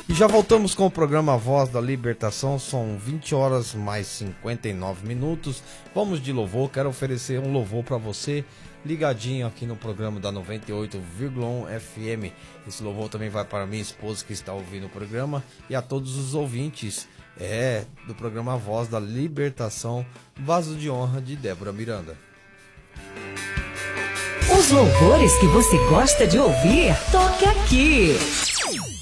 E já voltamos com o programa Voz da Libertação, são 20 horas mais 59 minutos. Vamos de louvor, quero oferecer um louvor para você, ligadinho aqui no programa da 98,1 FM. Esse louvor também vai para minha esposa que está ouvindo o programa e a todos os ouvintes do programa Voz da Libertação, Vaso de Honra de Débora Miranda. Os louvores que você gosta de ouvir, toque aqui.